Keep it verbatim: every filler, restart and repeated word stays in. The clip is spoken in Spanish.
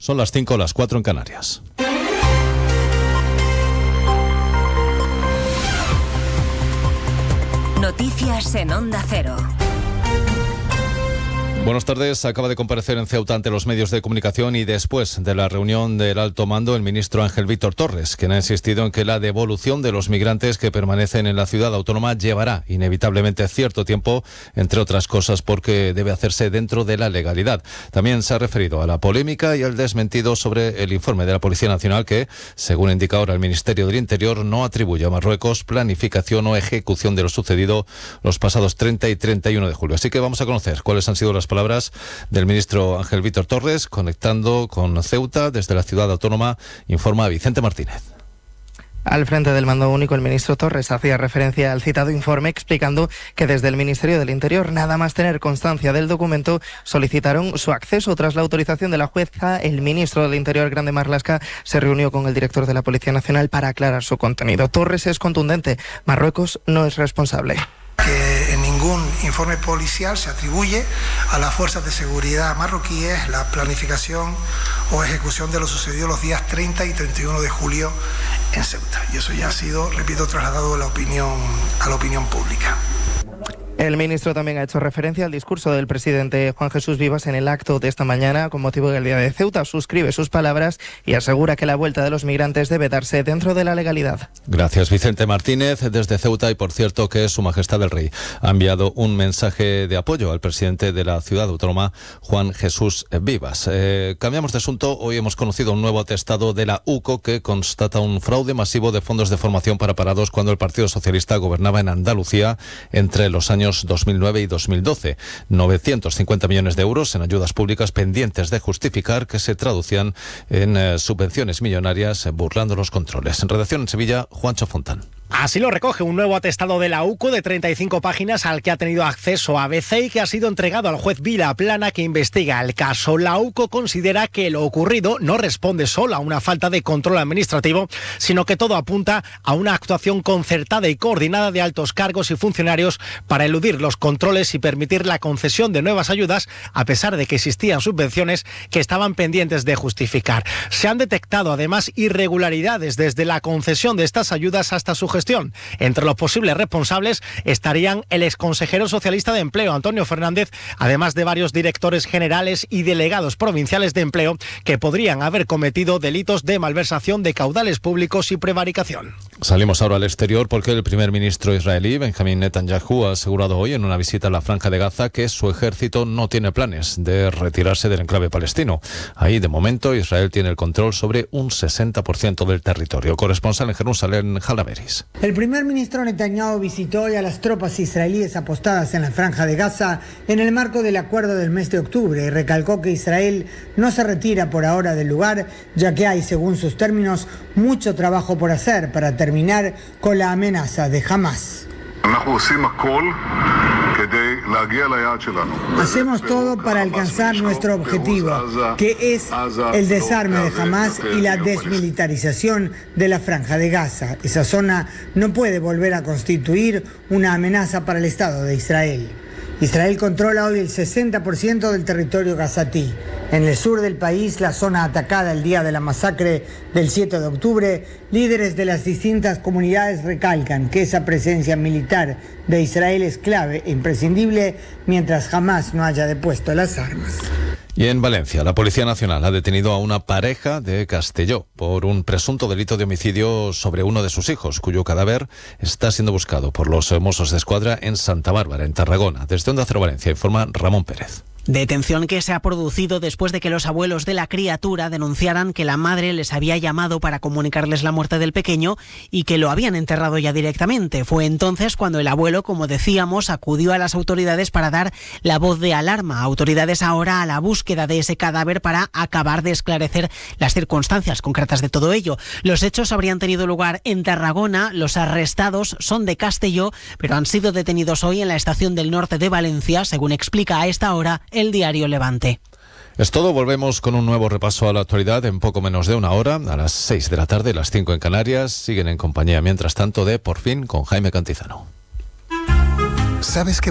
Son las cinco, las cuatro en Canarias. Noticias en Onda Cero. Buenas tardes. Acaba de comparecer en Ceuta ante los medios de comunicación y después de la reunión del alto mando el ministro Ángel Víctor Torres, quien ha insistido en que la devolución de los migrantes que permanecen en la ciudad autónoma llevará inevitablemente cierto tiempo, entre otras cosas porque debe hacerse dentro de la legalidad. También se ha referido a la polémica y al desmentido sobre el informe de la Policía Nacional que, según indica ahora el Ministerio del Interior, no atribuye a Marruecos planificación o ejecución de lo sucedido los pasados treinta y treinta y uno de julio. Así que vamos a conocer cuáles han sido las palabras del ministro Ángel Víctor Torres, conectando con Ceuta desde la ciudad autónoma, informa Vicente Martínez. Al frente del mando único, el ministro Torres hacía referencia al citado informe explicando que desde el Ministerio del Interior, nada más tener constancia del documento, solicitaron su acceso. Tras la autorización de la jueza, el ministro del Interior, Grande Marlaska, se reunió con el director de la Policía Nacional para aclarar su contenido. Torres es contundente: Marruecos no es responsable. Que en ningún informe policial se atribuye a las fuerzas de seguridad marroquíes la planificación o ejecución de lo sucedido los días treinta y treinta y uno de julio en Ceuta. Y eso ya ha sido, repito, trasladado a la opinión, a la opinión pública. El ministro también ha hecho referencia al discurso del presidente Juan Jesús Vivas en el acto de esta mañana con motivo del Día de Ceuta. Suscribe sus palabras y asegura que la vuelta de los migrantes debe darse dentro de la legalidad. Gracias, Vicente Martínez, desde Ceuta. Y por cierto que Su Majestad el Rey ha enviado un mensaje de apoyo al presidente de la ciudad autónoma, Juan Jesús Vivas. Eh, cambiamos de asunto. Hoy hemos conocido un nuevo atestado de la U C O que constata un fraude masivo de fondos de formación para parados cuando el Partido Socialista gobernaba en Andalucía entre los años dos mil nueve y dos mil doce. novecientos cincuenta millones de euros en ayudas públicas pendientes de justificar, que se traducían en eh, subvenciones millonarias, eh, burlando los controles. En redacción en Sevilla, Juancho Fontán. Así lo recoge un nuevo atestado de la U C O de treinta y cinco páginas al que ha tenido acceso A B C y que ha sido entregado al juez Vilaplana, que investiga el caso. La U C O considera que lo ocurrido no responde solo a una falta de control administrativo, sino que todo apunta a una actuación concertada y coordinada de altos cargos y funcionarios para eludir los controles y permitir la concesión de nuevas ayudas, a pesar de que existían subvenciones que estaban pendientes de justificar. Se han detectado además irregularidades desde la concesión de estas ayudas hasta su gestión. Entre los posibles responsables estarían el exconsejero socialista de Empleo, Antonio Fernández, además de varios directores generales y delegados provinciales de empleo que podrían haber cometido delitos de malversación de caudales públicos y prevaricación. Salimos ahora al exterior porque el primer ministro israelí, Benjamín Netanyahu, ha asegurado hoy en una visita a la Franja de Gaza que su ejército no tiene planes de retirarse del enclave palestino. Ahí, de momento, Israel tiene el control sobre un sesenta por ciento del territorio. Corresponsal en Jerusalén, Jalaveris. El primer ministro Netanyahu visitó hoy a las tropas israelíes apostadas en la Franja de Gaza en el marco del acuerdo del mes de octubre y recalcó que Israel no se retira por ahora del lugar, ya que hay, según sus términos, mucho trabajo por hacer para terminar con la amenaza de Hamás. Hacemos todo para alcanzar nuestro objetivo, que es el desarme de Hamás y la desmilitarización de la Franja de Gaza. Esa zona no puede volver a constituir una amenaza para el Estado de Israel. Israel controla hoy el sesenta por ciento del territorio gazatí. En el sur del país, la zona atacada el día de la masacre del siete de octubre, líderes de las distintas comunidades recalcan que esa presencia militar de Israel es clave e imprescindible mientras jamás no haya depuesto las armas. Y en Valencia, la Policía Nacional ha detenido a una pareja de Castelló por un presunto delito de homicidio sobre uno de sus hijos, cuyo cadáver está siendo buscado por los Mossos de Escuadra en Santa Bárbara, en Tarragona. Desde Onda Cero Valencia informa Ramón Pérez. Detención que se ha producido después de que los abuelos de la criatura denunciaran que la madre les había llamado para comunicarles la muerte del pequeño y que lo habían enterrado ya directamente. Fue entonces cuando el abuelo, como decíamos, acudió a las autoridades para dar la voz de alarma. Autoridades ahora a la búsqueda de ese cadáver para acabar de esclarecer las circunstancias concretas de todo ello. Los hechos habrían tenido lugar en Tarragona. Los arrestados son de Castelló, pero han sido detenidos hoy en la estación del norte de Valencia, según explica a esta hora el diario Levante. Es todo, volvemos con un nuevo repaso a la actualidad en poco menos de una hora, a las seis de la tarde, las cinco en Canarias. Siguen en compañía, mientras tanto, de Por Fin con Jaime Cantizano. ¿Sabes qué?